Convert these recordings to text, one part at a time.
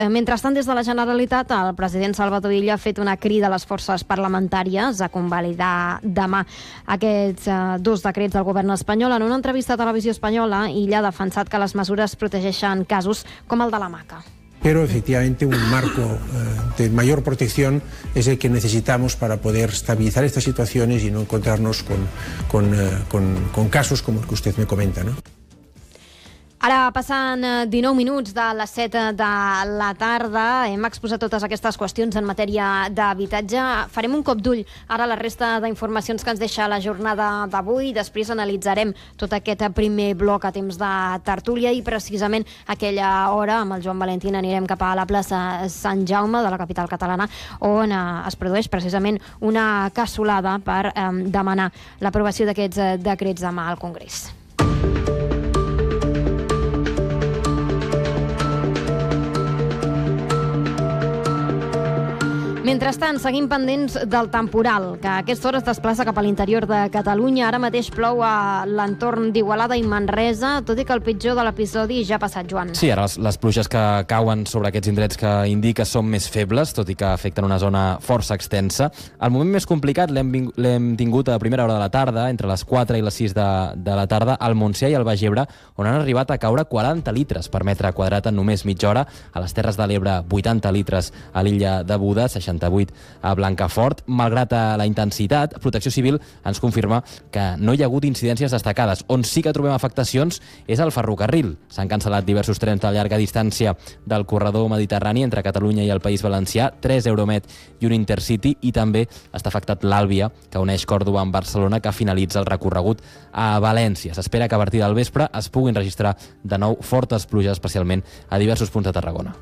Mentrestant, des de la Generalitat, el president Salvador Illa ha fet una crida a les forces parlamentàries a convalidar demà aquests dos decrets del govern espanyol. En una entrevista a Televisió Espanyola, Illa ha defensat que les mesures protegeixen casos com el de la Maca. Pero efectivamente un marco de mayor protección es el que necesitamos para poder estabilizar estas situaciones y no encontrarnos con casos como el que usted me comenta, ¿no? Ara passen 19 minuts de les 7 de la tarda. Hem exposat totes aquestes qüestions en matèria d'habitatge. Farem un cop d'ull ara a la resta d'informacions que ens deixa la jornada d'avui. Després analitzarem tot aquest primer bloc a temps de tertúlia i precisament a aquella hora amb el Joan Valentín anirem cap a la plaça Sant Jaume de la capital catalana, on es produeix precisament una cassolada per demanar l'aprovació d'aquests decrets demà al Congrés. Mentrestant, seguim pendents del temporal, que a aquesta hora es desplaça cap a l'interior de Catalunya. Ara mateix plou a l'entorn d'Igualada i Manresa, tot i que el pitjor de l'episodi ja ha passat, Joan. Sí, ara les pluges que cauen sobre aquests indrets que indica són més febles, tot i que afecten una zona força extensa. El moment més complicat l'hem tingut a primera hora de la tarda, entre les 4 i les 6 de la tarda, al Montsià i al Baix Ebre, on han arribat a caure 40 litres per metre quadrat en només mitja hora. A les Terres de l'Ebre, 80 litres a l'illa de Buda, 68 a Blancafort. Malgrat la intensitat, Protecció Civil ens confirma que no hi ha hagut incidències destacades. On sí que trobem afectacions és al ferrocarril. S'han cancel·lat diversos trens de llarga distància del corredor mediterrani entre Catalunya i el País Valencià, 3 Euromed i un Intercity, i també està afectat l'Àlvia, que uneix Còrdova amb Barcelona, que finalitza el recorregut a València. S'espera que a partir del vespre es puguin registrar de nou fortes pluges, especialment a diversos punts de Tarragona.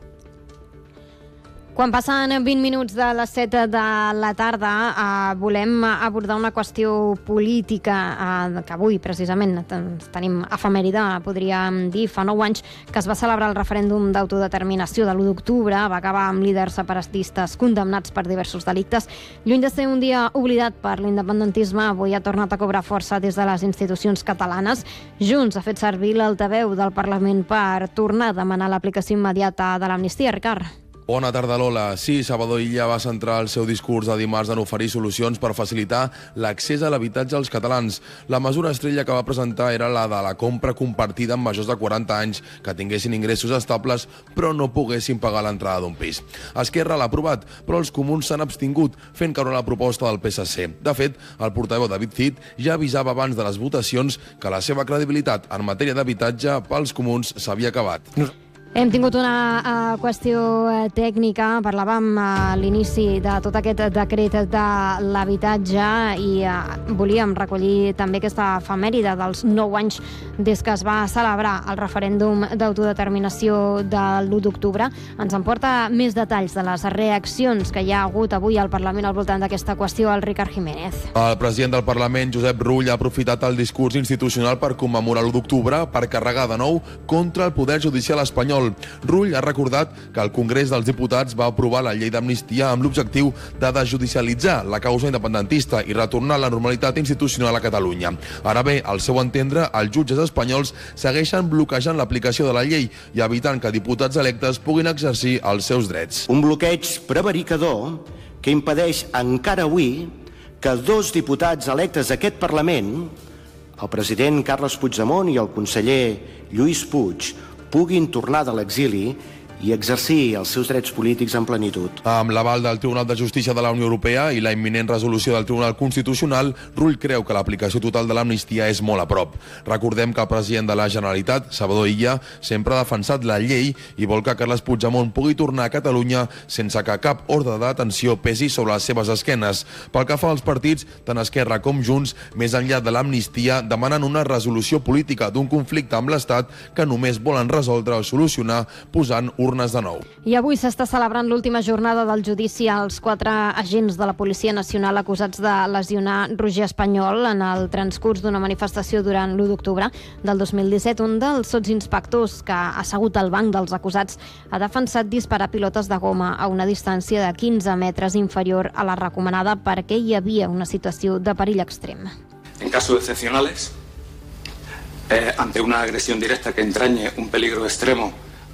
Quan passen 20 minuts de les 7 de la tarda, volem abordar una qüestió política que avui, precisament, tenim efemèride, podríem dir. Fa 9 anys que es va celebrar el referèndum d'autodeterminació de l'1 d'octubre, va acabar amb líders separatistes condemnats per diversos delictes. Lluny de ser un dia oblidat per l'independentisme, avui ha tornat a cobrar força des de les institucions catalanes. Junts ha fet servir l'altaveu del Parlament per tornar a demanar l'aplicació immediata de l'amnistia. Ricard. Bona tarda, Lola. Sí, Salvador Illa va centrar el seu discurs de dimarts en oferir solucions per facilitar l'accés a l'habitatge als catalans. La mesura estrella que va presentar era la de la compra compartida amb majors de 40 anys que tinguessin ingressos estables però no poguessin pagar l'entrada d'un pis. Esquerra l'ha aprovat, però els comuns s'han abstingut, fent caure la proposta del PSC. De fet, el portaveu David Cid ja avisava abans de les votacions que la seva credibilitat en matèria d'habitatge pels comuns s'havia acabat. Hem tingut una qüestió tècnica. Parlàvem a l'inici de tot aquest decret de l'habitatge i volíem recollir també aquesta efemèride dels 9 anys des que es va celebrar el referèndum d'autodeterminació de l'1 d'octubre. Ens en porta més detalls de les reaccions que hi ha hagut avui al Parlament al voltant d'aquesta qüestió, el Ricard Jiménez. El president del Parlament, Josep Rull, ha aprofitat el discurs institucional per commemorar l'1 d'octubre per carregar de nou contra el Poder Judicial espanyol. Rull ha recordat que el Congrés dels Diputats va aprovar la llei d'amnistia amb l'objectiu de desjudicialitzar la causa independentista i retornar la normalitat institucional a Catalunya. Ara bé, al seu entendre, els jutges espanyols segueixen bloquejant l'aplicació de la llei i evitant que diputats electes puguin exercir els seus drets. Un bloqueig prevaricador que impedeix encara avui que 2 diputats electes d'aquest Parlament, el president Carles Puigdemont i el conseller Lluís Puig, puguin tornar de l'exili i exercir els seus drets polítics en plenitud. Amb l'aval del Tribunal de Justícia de la Unió Europea i la imminent resolució del Tribunal Constitucional, Rull creu que l'aplicació total de l'amnistia és molt a prop. Recordem que el president de la Generalitat, Salvador Illa, sempre ha defensat la llei i vol que Carles Puigdemont pugui tornar a Catalunya sense que cap ordre de detenció pesi sobre les seves esquenes. Pel que fa als partits, tant Esquerra com Junts, més enllà de l'amnistia, demanen una resolució política d'un conflicte amb l'Estat que només volen resoldre o solucionar posant urnes de nou. I avui s'està celebrant l'última jornada del judici als 4 agents de la Policia Nacional acusats de lesionar Roger Espanyol en el transcurs d'una manifestació durant l'1 d'octubre del 2017. Un dels sotsinspectors que ha assegut al banc dels acusats ha defensat disparar pilotes de goma a una distància de 15 metres inferior a la recomanada perquè hi havia una situació de perill extrem. En casos excepcionales, ante una agresión directa que entrañe un peligro extremo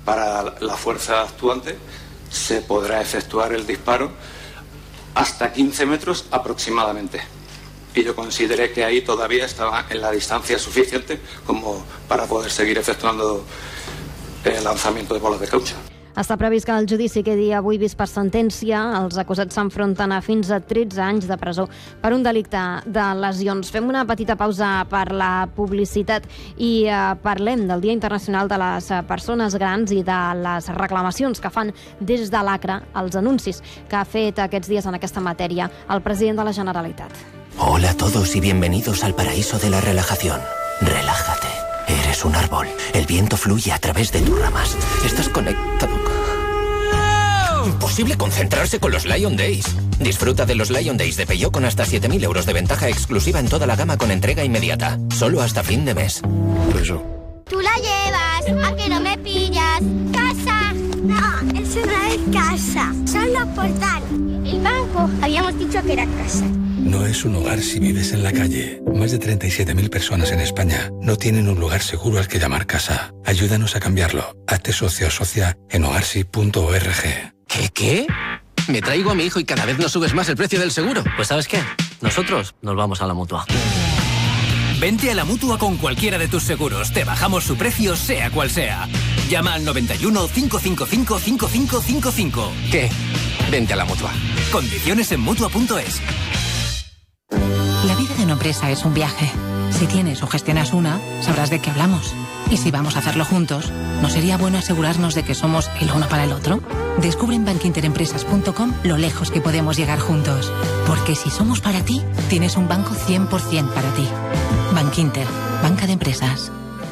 para la fuerza actuante se podrá efectuar el disparo hasta 15 metros aproximadamente. Y yo consideré que ahí todavía estaba en la distancia suficiente como para poder seguir efectuando el lanzamiento de boles de caucho. Està previst que el judici quedi avui vist per sentència. Els acusats s'enfronten a fins a 13 anys de presó per un delicte de lesions. Fem una petita pausa per la publicitat i parlem del Dia Internacional de les Persones Grans i de les reclamacions que fan des de l'ACRA, els anuncis que ha fet aquests dies en aquesta matèria el president de la Generalitat. Hola a todos y bienvenidos al paraíso de la relajación. Relájate. Eres un árbol. El viento fluye a través de tus ramas. Estás conectado. Imposible concentrarse con los Lion Days. Disfruta de los Lion Days de Peugeot con hasta 7.000 euros de ventaja exclusiva en toda la gama con entrega inmediata. Solo hasta fin de mes. Tú la llevas, a que no me pillas. ¡Casa! No, eso no es casa. Son los portales. El banco, habíamos dicho que era casa. No es un hogar si vives en la calle. Más de 37.000 personas en España no tienen un lugar seguro al que llamar casa. Ayúdanos a cambiarlo. Hazte socio o socia en hogarsi.org. ¿Qué? Me traigo a mi hijo y cada vez nos subes más el precio del seguro. Pues ¿sabes qué? Nosotros nos vamos a la Mutua. Vente a la Mutua con cualquiera de tus seguros. Te bajamos su precio, sea cual sea. Llama al 91 555 5555. ¿Qué? Vente a la Mutua. Condiciones en Mutua.es. La vida de una empresa es un viaje. Si tienes o gestionas una, sabrás de qué hablamos. Y si vamos a hacerlo juntos, ¿no sería bueno asegurarnos de que somos el uno para el otro? Descubre en bankinterempresas.com lo lejos que podemos llegar juntos. Porque si somos para ti, tienes un banco 100% para ti. Bankinter, banca de empresas.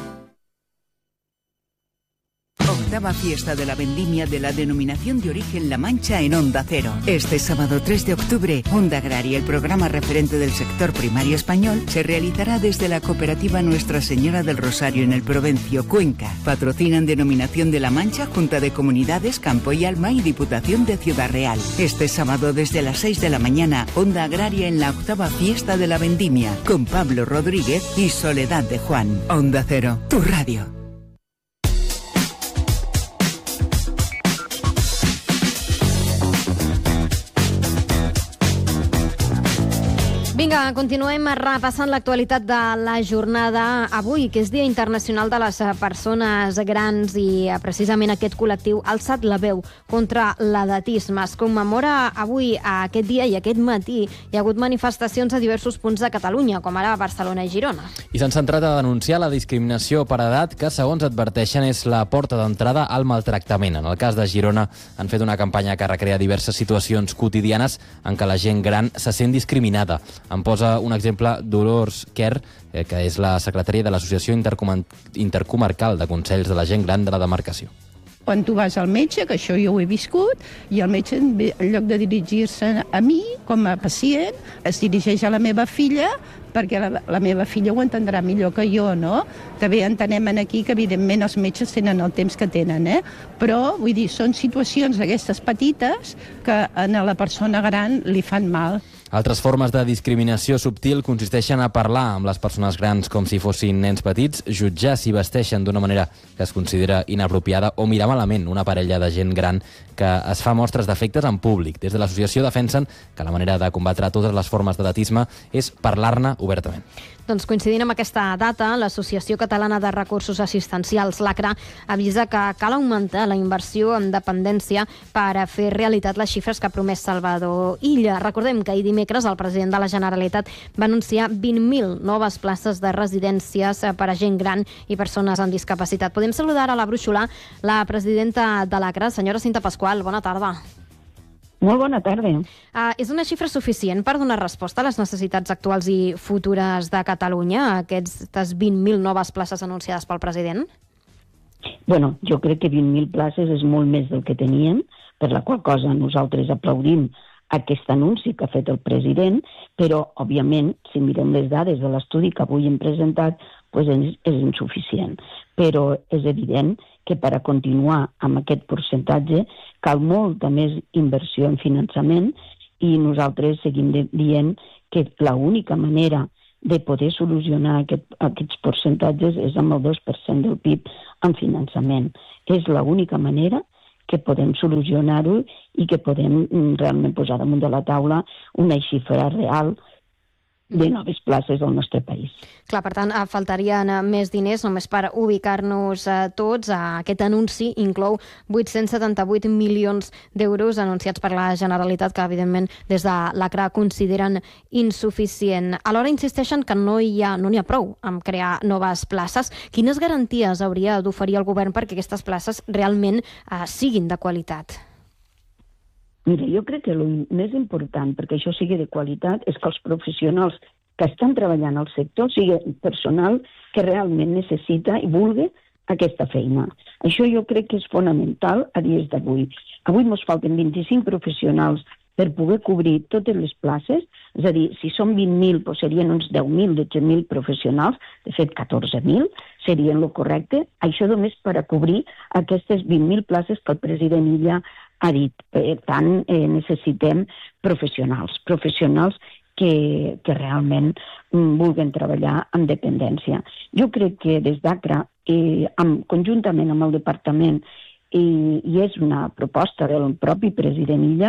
Octava fiesta de la vendimia de la denominación de origen La Mancha en Onda Cero. Este sábado 3 de octubre, Onda Agraria, el programa referente del sector primario español, se realizará desde la cooperativa Nuestra Señora del Rosario en el Provencio, Cuenca. Patrocinan Denominación de La Mancha, Junta de Comunidades, Campo y Alma y Diputación de Ciudad Real. Este sábado desde las 6 de la mañana, Onda Agraria en la octava fiesta de la vendimia, con Pablo Rodríguez y Soledad de Juan. Onda Cero, tu radio. Vinga, continuem repassant l'actualitat de la jornada avui, que és Dia Internacional de les Persones Grans i precisament aquest col·lectiu ha alçat la veu contra l'edatisme. Es commemora avui aquest dia i aquest matí hi ha hagut manifestacions a diversos punts de Catalunya, com ara a Barcelona i Girona. I s'han centrat a denunciar la discriminació per edat que, segons adverteixen, és la porta d'entrada al maltractament. En el cas de Girona han fet una campanya que recrea diverses situacions quotidianes en què la gent gran se sent discriminada. Em posa un exemple Dolors Kerr, que és la secretària de l'Associació Intercomarcal de Consells de la Gent Gran de la demarcació. Quan tu vas al metge, que això jo ho he viscut, i el metge, en lloc de dirigir-se a mi com a pacient, es dirigeix a la meva filla, perquè la meva filla ho entendrà millor que jo, no? També entenem aquí que, evidentment, els metges tenen el temps que tenen, però, vull dir, són situacions d'aquestes petites que a la persona gran li fan mal. Altres formes de discriminació subtil consisteixen a parlar amb les persones grans com si fossin nens petits, jutjar si vesteixen d'una manera que es considera inapropiada o mirar malament una parella de gent gran que es fa mostres d'afectes en públic. Des de l'associació defensen que la manera de combatre totes les formes d'edatisme és parlar-ne obertament. Doncs coincidint amb aquesta data, l'Associació Catalana de Recursos Assistencials, l'ACRA, avisa que cal augmentar la inversió en dependència per a fer realitat les xifres que ha promès Salvador Illa. Recordem que ahir dimecres el president de la Generalitat va anunciar 20.000 noves places de residències per a gent gran i persones amb discapacitat. Podem saludar a la brúixola la presidenta de l'ACRA, senyora Cinta Pasqual. Bona tarda. Molt bona tarda. És una xifra suficient per donar resposta a les necessitats actuals i futures de Catalunya, aquestes 20.000 noves places anunciades pel president? Bueno, jo crec que 20.000 places és molt més del que teníem, per la qual cosa nosaltres aplaudim aquest anunci que ha fet el president, però, òbviament, si mirem les dades de l'estudi que avui hem presentat, doncs és insuficient. Però és evident que per a continuar amb aquest percentatge cal molta més inversió en finançament i nosaltres seguim dient que l'única manera de poder solucionar aquests percentatges és amb el 2% del PIB en finançament. És l'única manera que podem solucionar-ho i que podem realment posar damunt de la taula una xifra real de noves places al nostre país. Clar, per tant, faltarien més diners només per ubicar-nos tots. Aquest anunci inclou 878 milions d'euros anunciats per la Generalitat, que evidentment des de l'ACRA consideren insuficient. Alhora insisteixen que no n'hi ha prou amb crear noves places. Quines garanties hauria d'oferir el govern perquè aquestes places realment siguin de qualitat? Mira, jo crec que el més important perquè això sigui de qualitat és que els professionals que estan treballant al sector sigui personal que realment necessita i vulgui aquesta feina. Això jo crec que és fonamental a dies d'avui. Avui ens falten 25 professionals per poder cobrir totes les places, és a dir, si són 20.000, doncs serien uns 10.000, 12.000 professionals, de fet 14.000 serien el correcte, això només per a cobrir aquestes 20.000 places que el president Illa ha dit. Per tant, necessitem professionals que realment vulguin treballar en dependència. Jo crec que des d'ACRA, conjuntament amb el departament, i és una proposta del propi president Illa,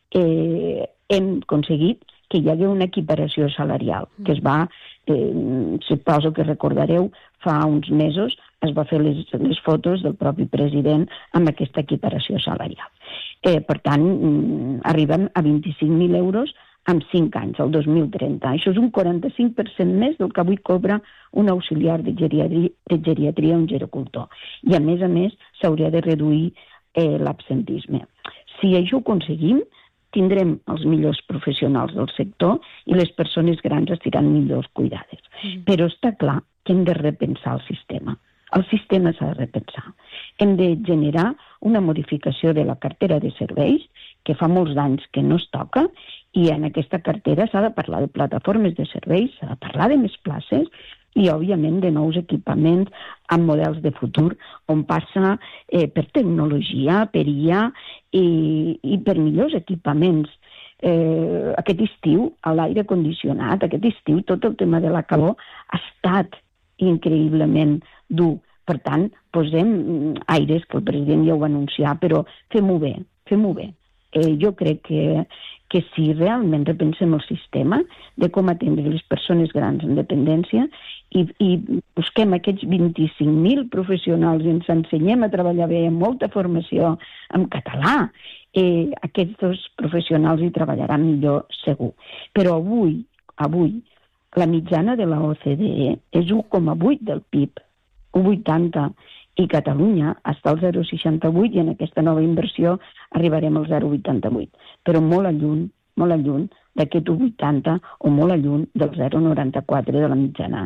hem aconseguit que hi hagi una equiparació salarial, que es va, suposo que recordareu, fa uns mesos es va fer les fotos del propi president amb aquesta equiparació salarial. Per tant, arribem a 25.000 euros en 5 anys, el 2030. Això és un 45% més del que avui cobra un auxiliar de geriatria o un gerocultor. I a més, s'hauria de reduir l'absentisme. Si això ho aconseguim, tindrem els millors professionals del sector i les persones grans estiran millors cuidades. Però està clar que hem de repensar el sistema. El sistema s'ha de repensar. Hem de generar una modificació de la cartera de serveis, que fa molts anys que no es toca, i en aquesta cartera s'ha de parlar de plataformes de serveis, s'ha de parlar de més places i, òbviament, de nous equipaments amb models de futur, on passa per tecnologia, per IA i per millors equipaments. Aquest estiu, a l'aire condicionat, aquest estiu, tot el tema de la calor ha estat increïblement dur. Per tant, posem aires, que el president ja ho va anunciar, però fem-ho bé, fem-ho bé. Jo crec que si realment repensem el sistema de com atendre les persones grans en dependència i busquem aquests 25.000 professionals i ens ensenyem a treballar bé amb molta formació en català, aquests dos professionals hi treballaran millor segur. Però avui, la mitjana de la OCDE és 1,8 del PIB, 1,80, i Catalunya està al 0,68 i en aquesta nova inversió arribarem al 0,88, però molt lluny d'aquest 1,80 o molt lluny del 0,94 de la mitjana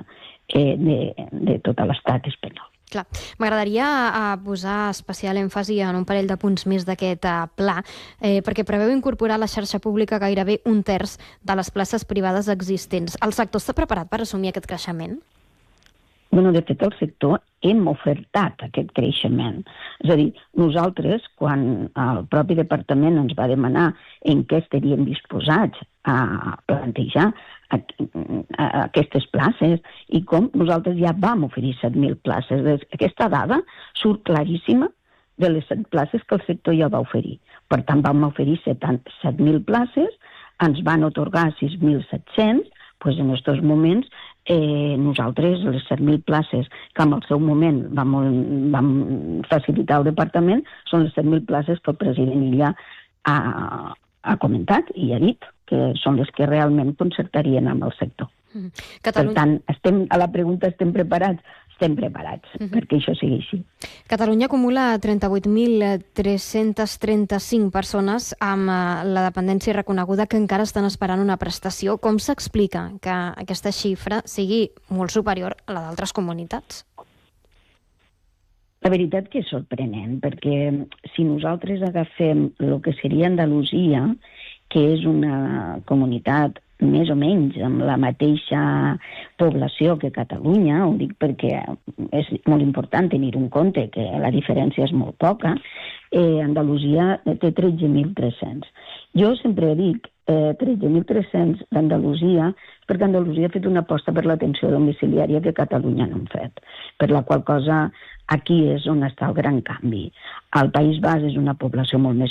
de tot l'estat espanyol. Clar, m'agradaria posar especial èmfasi en un parell de punts més d'aquest pla, perquè preveu incorporar a la xarxa pública gairebé 1/3 de les places privades existents. El sector està preparat per assumir aquest creixement? De fet, el sector hem ofertat aquest creixement. És a dir, nosaltres, quan el propi departament ens va demanar en què estaríem disposats a plantejar aquestes places i com, nosaltres ja vam oferir 7.000 places. Aquesta dada surt claríssima de les 7 places que el sector ja va oferir. Per tant, vam oferir 7.000 places, ens van atorgar 6.700, doncs en aquests moments nosaltres les 7.000 places que en el seu moment vam facilitar al departament són les 7.000 places que el president Illa ha comentat i ha dit que són les que realment concertarien amb el sector. Per tant, a la pregunta estem preparats? Estem preparats perquè això sigui així. Catalunya acumula 38.335 persones amb la dependència reconeguda que encara estan esperant una prestació. Com s'explica que aquesta xifra sigui molt superior a la d'altres comunitats? La veritat que és sorprenent, perquè si nosaltres agafem el que seria Andalusia, que és una comunitat més o menys amb la mateixa població que Catalunya, ho dic perquè és molt important tenir en compte que la diferència és molt poca, Andalusia té 13.300. Jo sempre dic 13.300 d'Andalusia perquè Andalusia ha fet una aposta per l'atenció domiciliària que Catalunya no ha fet, per la qual cosa aquí és on està el gran canvi. El País Basc és una població molt més